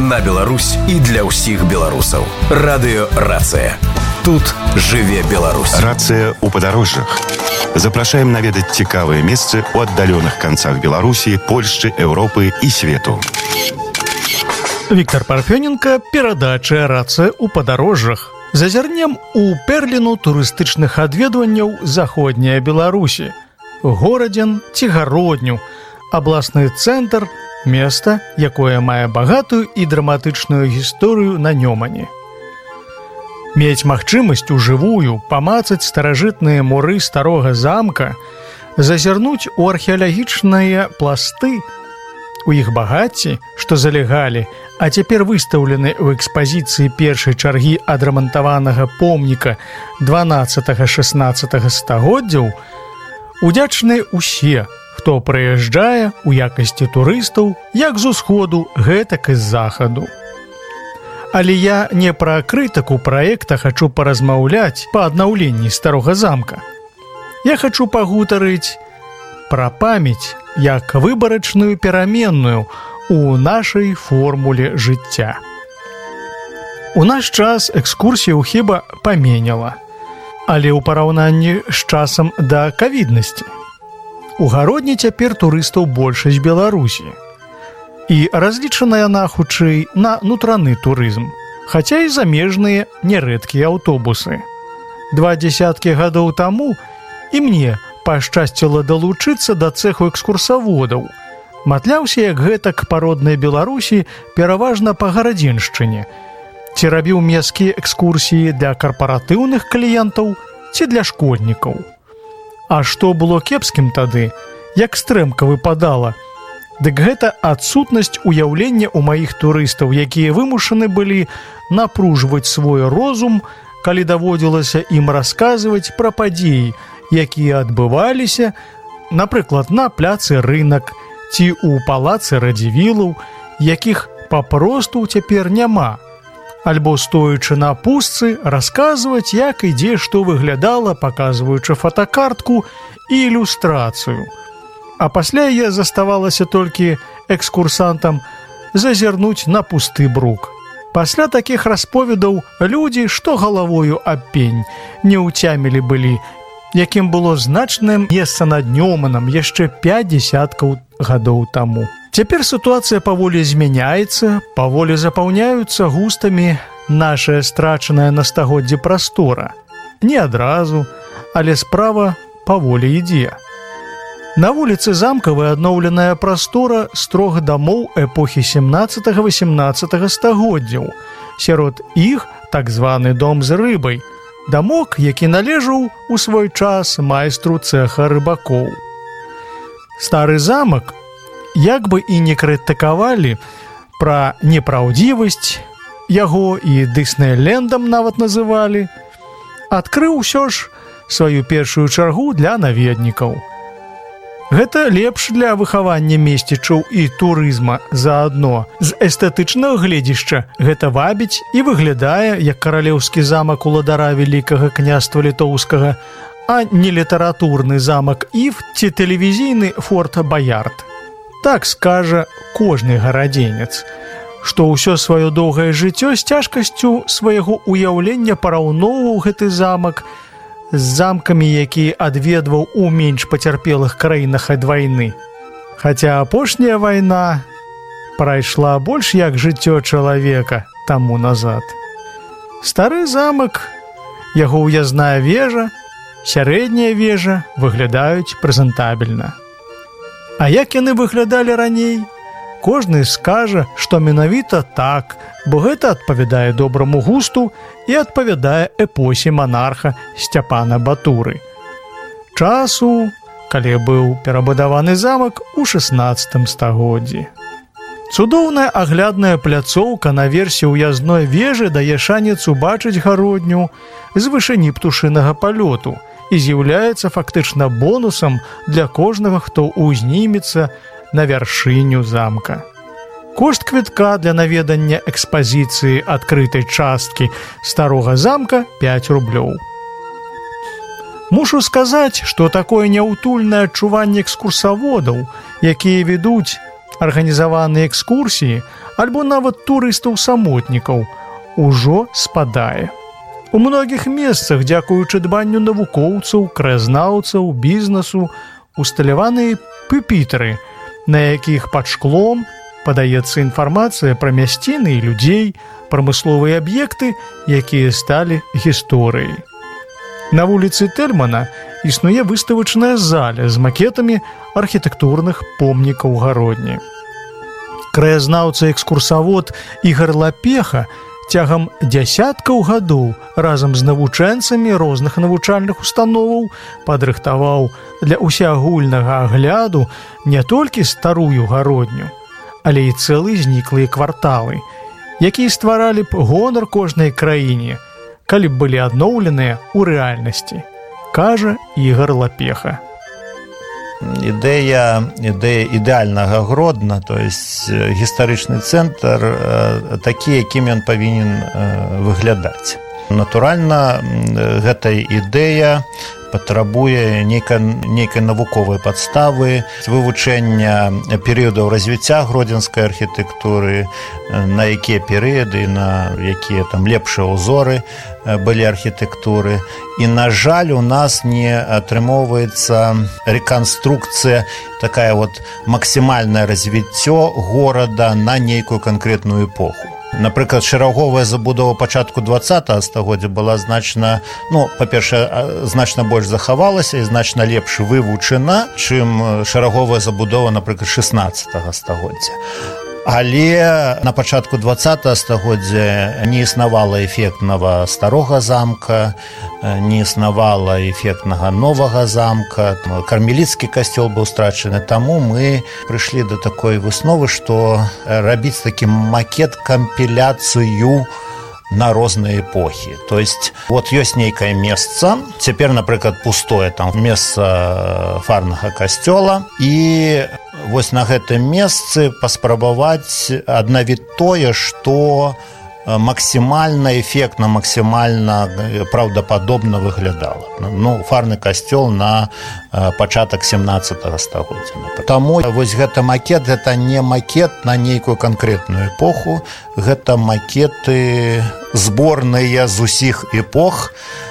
на Беларусь і для ўсіх беларусаў. Радыё «Рацыя». Тут жыве Беларусь. Рацыя ў падарожжах. Запрашаем наведаць цікавыя месцы ў аддаленых канцах Беларусі, Польшчы, Еўропы і свету. Віктор Парфёненко, перадача «Рацыя ў падарожжах». Зазірнем у перліну турыстычных адведванняў заходняй Беларусі. Горадзін ці гародню, абласны цэнтр, места, якое мае багатую і драматычную гісторыю на Нёмане. Мець магчымасць ужывую памацаць старажытныя муры старога замка, зазірнуць у археалагічныя пласты, у іх багацці, што залегалі, а цяпер выстаўлены ў экспазіцыі першай чаргі адрамантаванага помніка 12-16 стагоддзяў, удзячныя ўсе, хто прыязджае ў якасці турыстаў як з усходу, гэтак і з захаду. Але я не пра крытыку праекта хачу паразмаўляць па аднаўленні старога замка. Я хачу пагутарыць пра памяць як выбарачную пераменную у нашай формуле жыцця. У наш час экскурсію хіба паменяла, але ў параўнанні з часам да кавіднасці. У гародні цяпер турыстаў большасць Беларусі. І разлічана яна хутчэй на нутраны турызм, хаця і замежныя нярэдкія аўтобусы. 20 гадоў таму і мне пашчасціла далучыцца да цэху экскурсаводаў. Матляўся, як гэтак па роднай Беларусі, пераважна па гарадзеншчыне. Ці рабіў месцкія экскурсіі для карпаратыўных кліентаў, ці для школьнікаў. А што было кепскім тады, як стрэмка выпадала, дык гэта адсутнасць уяўлення ў маіх турыстаў, якія вымушаны былі напружваць свой розум, калі даводзілася ім расказваць пра падзеі, якія адбываліся, напрыклад, на пляцы рынак ці ў палацы радзівілаў, якіх папросту цяпер няма, альбо стоячы на пустцы расказваць, як і дзе што выглядала, паказваючы фотакартку і ілюстрацыю. А пасля я заставалася толькі экскурсантам зазірнуць на пусты брук. Пасля такіх расповедаў людзі, што галавою аб пень, не ўцямілі былі, якім было значнае месца над Нёманам яшчэ 50 гадоў таму. Цяпер сітуацыя паволі змяняецца, паволі запаўняюцца густамі нашая страчаная на стагоддзі прастора. Не адразу, але справа паволі ідзе. На вуліцы Замкавай адноўленая прастора з 3 дамоў эпохі 17-18 стагоддзяў. Сярод іх так званы дом з рыбай, дамок, які належаў у свой час майстру цэха рыбакоў. Стары замак, як бы і не крытыкавалі пра непраўдзівасць, яго і Дыснейлендам нават называлі, адкрыў усё ж сваю першую чаргу для наведнікаў. Гэта лепш для выхавання месцічаў і турызма заадно. З эстэтычнага гледзішча гэта вабіць і выглядае як каралеўскі замак уладара вялікага княства літоўскага, а не літаратурны замак Ів ці тэлевізійны форт Баярд. Так скажа кожны гарадзенец, што ўсё сваё доўгае жыццё з цяжкасцю свайго ўяўлення параўноўваў гэты замак з замкамі, якія адведваў у менш пацярпелых краінах ад вайны. Хаця апошняя вайна прайшла больш як жыццё чалавека таму назад. Стары замак, яго ўязная вежа, сярэдняя вежа выглядаюць прэзентабельна. А як яны выглядалі раней? Кожны скажа, што менавіта так, бо гэта адпавядае добраму густу і адпавядае эпосе манарха Сцяпана Батуры. Часу, калі быў перабудаваны замак у 16 стагоддзі. Цудоўная аглядная пляцоўка на версе ўязной вежы дае шанец убачыць гародню з вышыні птушынага палёту і з'яўляецца фактычна бонусам для кожнага, хто ўзнімецца на вяршыню замка. Кошт квітка для наведання экспазіцыі адкрытай часткі старога замка 5 рублёў. Мушу сказаць, што такое няўтульнае адчуванне экскурсаводаў, якія ведуць арганізаваныя экскурсіі альбо нават турыстаў-самотнікаў ужо спадае. У многіх месцах, дзякуючы дбанню навукоўцаў, краязнаўцаў, бізнесу, усталяваныя пюпітры, на якіх пад шклом падаецца інфармацыя пра мясціны і людзей, прамысловыя аб'екты, якія сталі гісторыяй. На вуліцы Тельмана існуе выставачная заля з макетамі архітэктурных помнікаў Гародні. Краязнаўца-экскурсавод Ігар Лапеха цягам дзясяткаў гадоў разам з навучэнцамі розных навучальных установаў падрыхтаваў для усеагульнага агляду не толькі старую Гародню, але і цэлыя зніклыя кварталы, якія стваралі б гонар кожнай краіне, калі б былі адноўленыя ў рэальнасці, кажа Ігар Лапеха. Ідэя ідэальнага Гродна, то есть гістарычны цэнтр такі, якім ён павінен выглядаць. Натуральна, гэта ідэя патрабуе нейкай навуковай падставы, вывучэння перыядаў развіцця гродзенскай архітэктуры, на якія перыяды, на якія там лепшыя ўзоры былі архітэктуры. І, на жаль, у нас не атрымоўваецца рэканструкцыя, такая вот максімальнае развіццё горада на нейкую канкрэтную эпоху. Напрыклад, шараговая забудова пачатку 20-го стагоддзя была значна, па-першае, значна больш захавалася і значна лепш вывучана, чым шараговая забудова, напрыклад, 16-го стагоддзя. Але на пачатку 20-го стагоддзя не існавала эфектнага старога замка, не існавала эфектнага новага замка, кармеліцкі касцёл быў страчаны, таму мы прыйшлі да такой высновы, што рабіць такі макет, кампіляцыю на розныя эпохі. То есть, вот ёсць нейкае месца, цяпер, напрыклад, пустое там месца фарнага касцёла, і вось на гэтым месцы паспрабаваць аднавіць тое, што максімальна эфектна, максімальна праўдападобна выглядала. Фарны касцёл на пачатак 17-го стагоддзя. Таму вось гэта макет, гэта не макет на нейкую канкрэтную эпоху, гэта макеты зборныя з усіх эпох,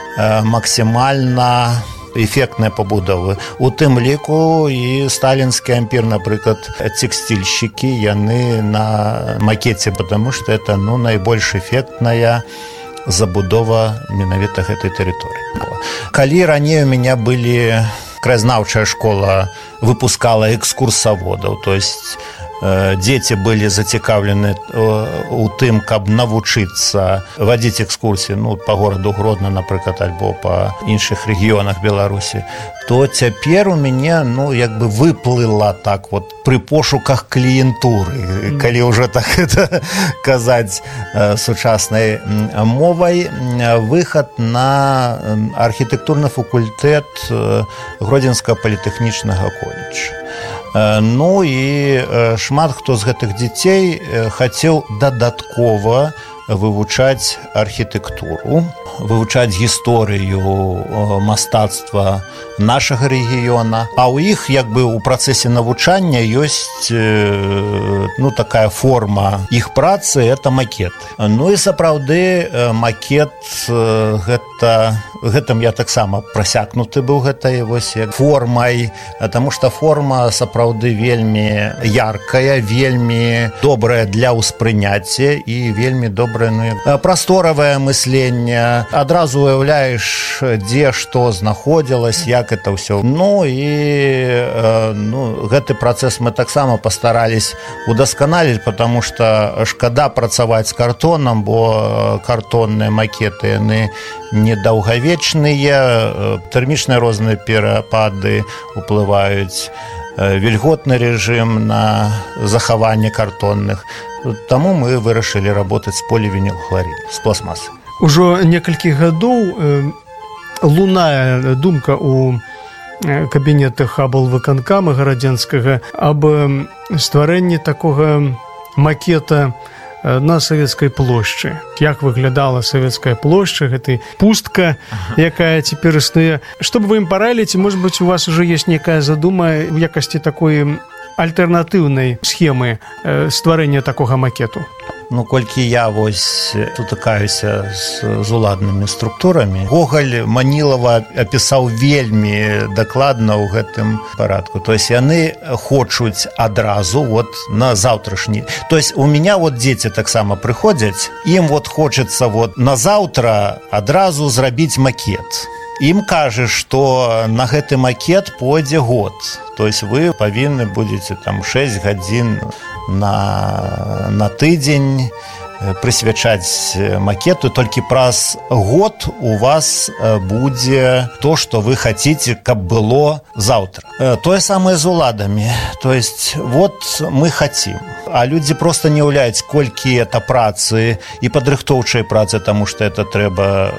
максімальна эфектныя пабудовы. У тым ліку і сталінскі ампір, напрыклад, тэкстильшчыкі, яны на макеце, потому что это найбольш эфектная забудова менавіта гэтай тэрыторыі. Калі раней у мяне былі краязнаўчая школа выпускала экскурсаводаў, то есть дзеці былі зацікаўлены у тым, каб навучыцца вадзіць экскурсіі па гораду Гродна, напрыклад, альбо па іншых рэгіёнах Беларусі, то цяпер у мяне выплыла так вот пры пошуках кліентуры, калі ўжо так это казаць сучаснай мовай, выхад на архітэктурны факультэт Гродзенскага політэхнічнага коледжа. І шмат хто з гэтых дзяцей хацеў дадаткова вывучаць архітэктуру, вывучаць гісторыю мастацтва нашага рэгіёна. А ў іх у працэсе навучання ёсць такая форма іх працы, это макет. І сапраўды макет гэтым я таксама прасякнуты быў гэтай формай, таму што форма сапраўды вельмі яркая, вельмі добрая для ўспрыняцця і вельмі добрае прасторавае мысленне. Адразу уяўляеш, дзе што знаходзілась, як это ўсё. Гэты працэс мы таксама пастарались удасканаліць, потому што шкада працаваць з картонам, бо картонныя макеты, яны недаўгавечныя, тэрмічныя розныя перапады уплываюць, вільготны рэжым на захаванне картонных. Таму мы вырашылі работаць з полівінілхларыду, з пластмасы. Ужо некалькі гадоў лунае думка ў кабінетах аблвыканкама гарадзенскага аб стварэнні такога макета на Савецкай плошчы. Як выглядала Савецкая плошча, гэта пустка, якая цяпер існуе. Што б вы ім параілі, ці, можа быць, у вас ужо ёсць некая задума в якасці такой альтэрнатыўнай схемы стварэння такога макету? Ну, колькі я вось сутыкаюся з уладнымі структурамі, Гоголь Манілава апісаў вельмі дакладна ў гэтым парадку. То есть яны хочуць адразу вот на заўтрашні. То есть у меня вот дзеці таксама прыходзяць, ім вот хочацца вот на заўтра адразу зрабіць макет. Ім кажа, што на гэты макет пойдзе год. То есть вы павінны будзеце там 6 гадзін на тыдзень прысвячаць макету, толькі праз год у вас будзе то, што вы хаціце, каб было заўтра. Тое самае з уладамі. То есть вот мы хацім, а людзі просто не ўяўляюць, колькі это працы і падрыхтоўчай працы, таму што это трэба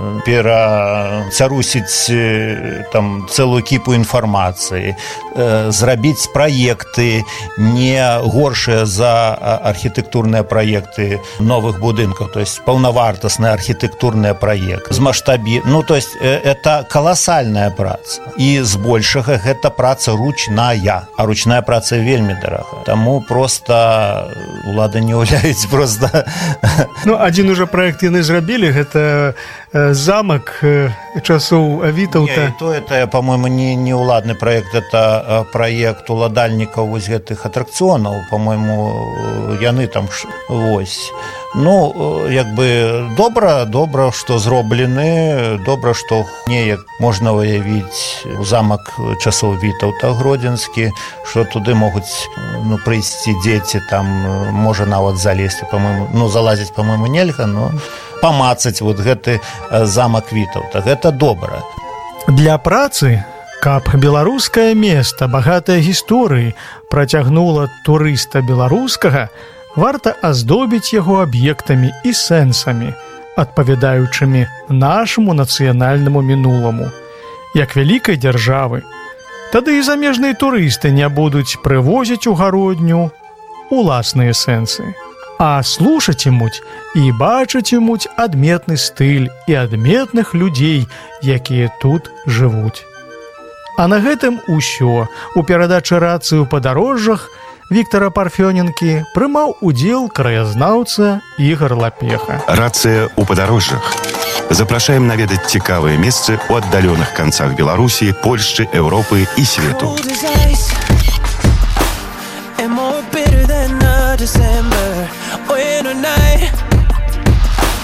перацярусіць там цэлую кіпу інфармацыі, зрабіць праекты не горшыя за архітэктурныя праекты новых будынкаў, то есть паўнавартасны архітэктурны праект з маштабі. Ну, то есть это каласальная праца. І збольшага гэта праца ручная, а ручная праца вельмі дарага. Таму просто улады не ўяўляюць просто. Ну, адзін уже праект яны зрабілі, гэта замак часоў Вітаўта. Не, это, по-моему, не уладны праект, это праект уладальнікаў вось гэтых атракцыёнаў, по-моему, яны там вось. Ну, як бы добра, што зроблены, добра, што неяк можна выявіць замак часоў Вітаўта гродзенскі, што туды могуць прыйсці дзеці, там можа нават залезці, по-моему, ну, залазіць, по-моему, нельга, но памацаць вот гэты замак Вітаўта. Гэта добра. Для працы, каб беларускае места, багатая гісторыі, працягнула турыста беларускага, варта аздобіць яго аб'ектамі і сэнсамі, адпавядаючымі нашаму нацыянальнаму мінуламу, як вялікай дзяржавы. Тады і замежныя турысты не будуць прывозіць у гародню уласныя сэнсы, а слушацімуць і бачацімуць адметны стыль і адметных людзей, якія тут жывуць. А на гэтым усё. У перадачы «Рацыі ў падарожжах» Віктора Парфёненкі прымаў удзел краязнаўца Ігор Лапеха. Рацыя ў падарожжах. Запрашаем наведаць цікавыя месцы ў аддаленых канцах Беларусі, Польшчы, Еўропы і свету. And more bitter than a December when a night